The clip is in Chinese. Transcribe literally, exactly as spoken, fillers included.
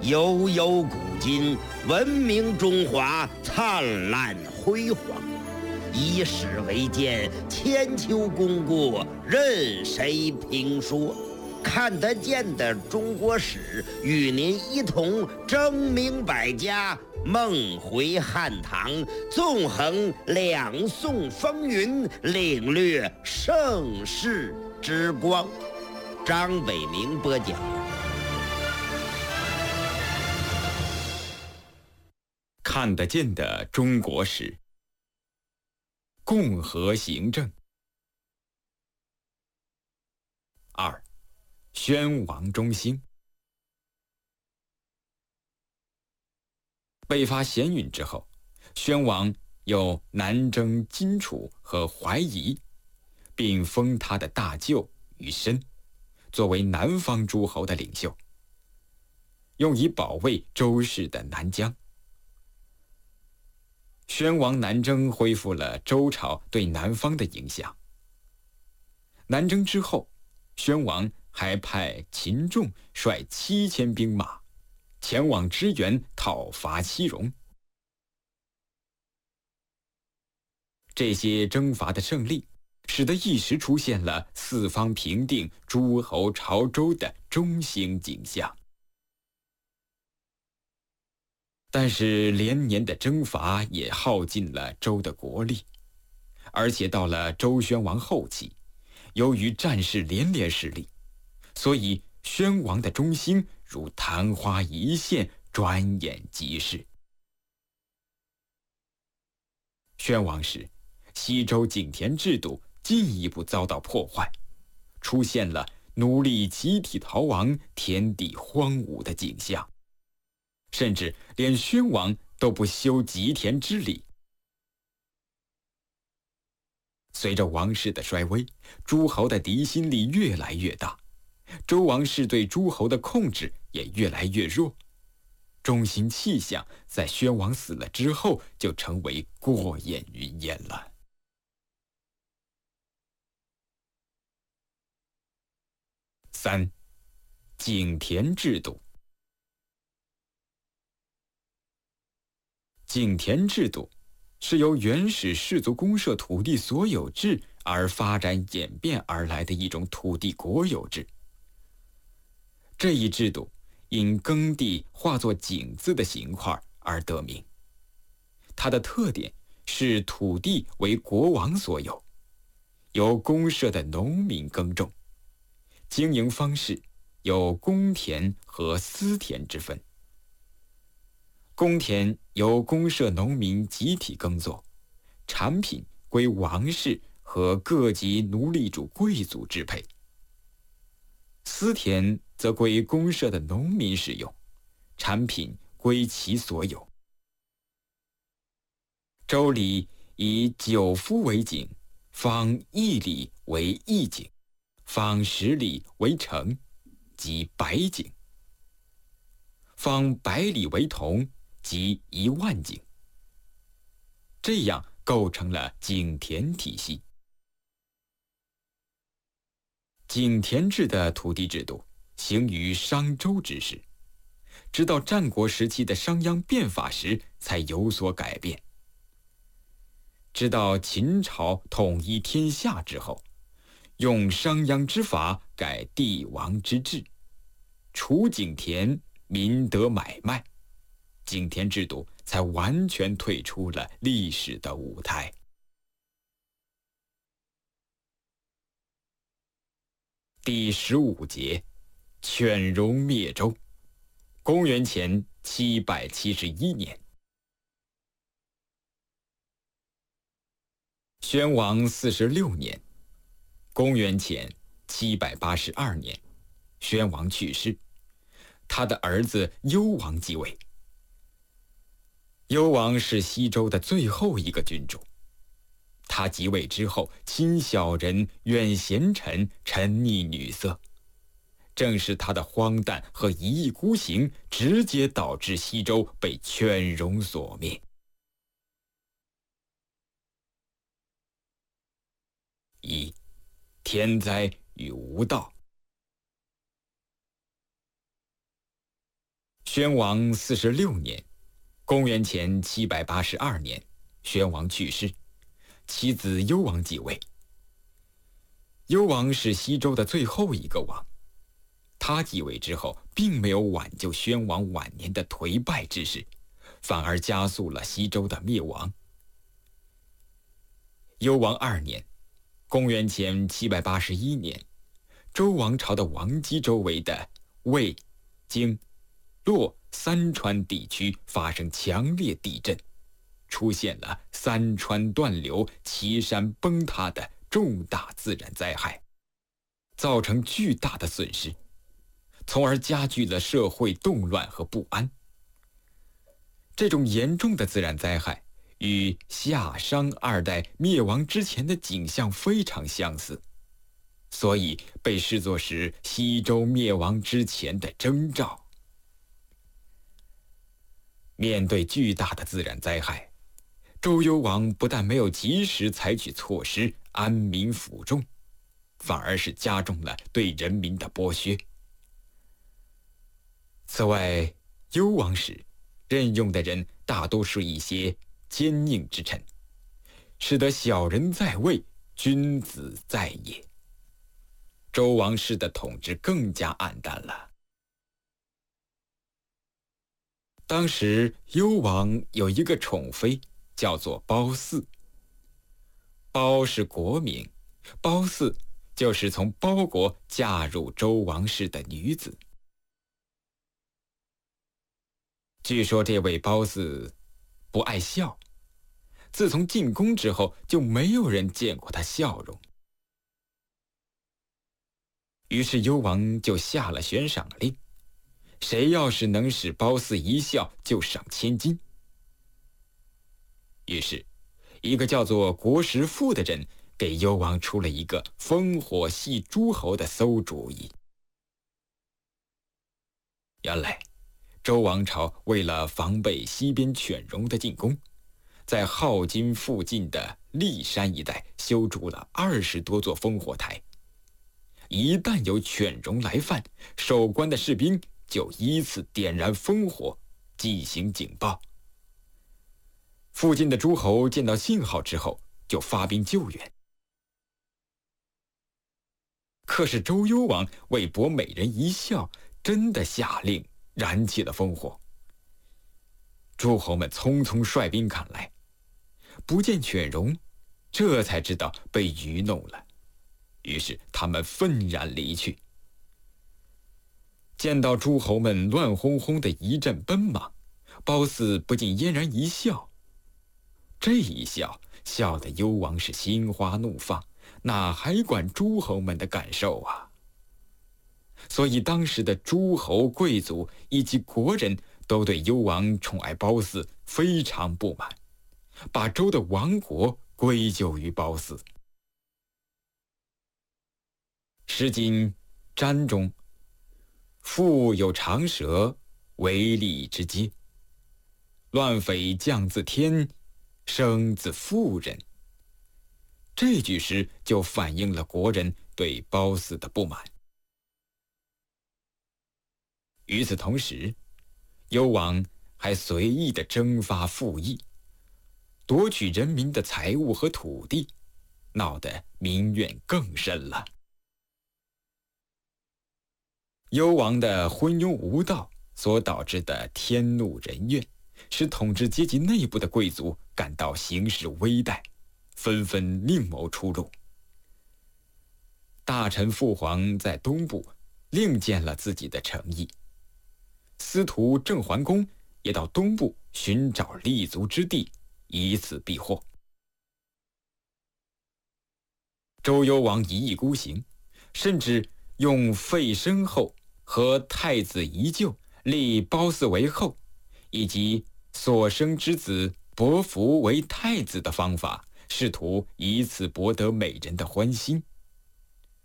悠悠古今，文明中华灿烂辉煌。以史为鉴，千秋功过任谁评说。看得见的中国史，与您一同争明百家，梦回汉唐，纵横两宋风云，领略盛世之光。张伟明播讲。 看得见的中国史，共和行政。二，宣王中兴。北伐咸允之后，宣王又南征荆楚和淮夷，并封他的大舅于申，作为南方诸侯的领袖，用以保卫周氏的南疆。宣王南征恢复了周朝对南方的影响。南征之后，宣王还派秦仲率七千兵马前往支援讨伐西戎。这些征伐的胜利，使得一时出现了四方平定、诸侯朝周的中兴景象。但是连年的征伐也耗尽了周的国力，而且到了周宣王后期，由于战事连连失利，所以宣王的中兴如昙花一现，转眼即逝。宣王时，西周井田制度进一步遭到破坏，出现了奴隶集体逃亡、田地荒芜的景象。甚至连宣王都不修吉田之礼。随着王室的衰微，诸侯的敌心力越来越大，周王室对诸侯的控制也越来越弱。中兴气象在宣王死了之后就成为过眼云烟了。三，井田制度。井田制度是由原始氏族公社土地所有制而发展演变而来的一种土地国有制。这一制度因耕地化作井字的形块而得名。它的特点是土地为国王所有，由公社的农民耕种，经营方式有公田和私田之分。公田由公社农民集体耕作，产品归王室和各级奴隶主贵族支配。私田则归公社的农民使用，产品归其所有。周礼以九夫为井，方一里为一井，方十里为城，即百井；方百里为同，即一万井。这样构成了井田体系。井田制的土地制度行于商周之时，直到战国时期的商鞅变法时才有所改变。直到秦朝统一天下之后，用商鞅之法改帝王之治，除井田，民得买卖，井田制度才完全退出了历史的舞台。第十五节，犬戎灭周。公元前七百七十一年，宣王四十六年，公元前七百八十二年，宣王去世，他的儿子幽王继位。幽王是西周的最后一个君主，他即位之后，亲小人，远贤臣，沉溺女色。正是他的荒诞和一意孤行，直接导致西周被犬戎所灭。一，天灾与无道。 宣王四十六年，公元前七百八十二年，宣王去世，其子幽王继位。幽王是西周的最后一个王，他继位之后，并没有挽救宣王晚年的颓败之势，反而加速了西周的灭亡。幽王二年，公元前七百八十一年，周王朝的王畿周围的魏、荆、洛三川地区发生强烈地震，出现了三川断流、岐山崩塌的重大自然灾害，造成巨大的损失，从而加剧了社会动乱和不安。这种严重的自然灾害与夏商二代灭亡之前的景象非常相似，所以被视作是西周灭亡之前的征兆。面对巨大的自然灾害，周幽王不但没有及时采取措施安民抚众，反而是加重了对人民的剥削。此外，幽王时任用的人大多是一些奸佞之臣，使得小人在位，君子在野。周王室的统治更加暗淡了。当时幽王有一个宠妃，叫做褒姒。褒是国名，褒姒就是从褒国嫁入周王室的女子。据说这位褒姒不爱笑，自从进宫之后就没有人见过她笑容。于是幽王就下了悬赏令，谁要是能使褒姒一笑，就赏千金。于是一个叫做国实父的人给幽王出了一个烽火戏诸侯的馊主意。原来周王朝为了防备西边犬戎的进攻，在镐京附近的骊山一带修筑了二十多座烽火台，一旦有犬戎来犯，守关的士兵就依次点燃烽火进行警报。附近的诸侯见到信号之后，就发兵救援。可是周幽王为博美人一笑，真的下令燃起了烽火。诸侯们匆匆率兵赶来，不见犬戎，这才知道被愚弄了，于是他们愤然离去。见到诸侯们乱哄哄的一阵奔忙，褒姒不禁嫣然一笑。这一笑，笑得幽王是心花怒放，哪还管诸侯们的感受啊？所以当时的诸侯贵族以及国人都对幽王宠爱褒姒非常不满，把周的亡国归咎于褒姒。诗经占中，腹有长蛇，为利之阶。乱匪降自天，生自妇人。这句诗就反映了国人对褒姒的不满。与此同时，幽王还随意地征发赋役，夺取人民的财物和土地，闹得民怨更深了。幽王的昏庸无道所导致的天怒人怨，使统治阶级内部的贵族感到形势危殆，纷纷另谋出路。大臣父皇在东部另建了自己的城邑，司徒郑桓公也到东部寻找立足之地，以此避祸。周幽王一意孤行，甚至用废申后和太子宜臼立褒姒为后，以及所生之子伯服为太子的方法，试图以此博得美人的欢心。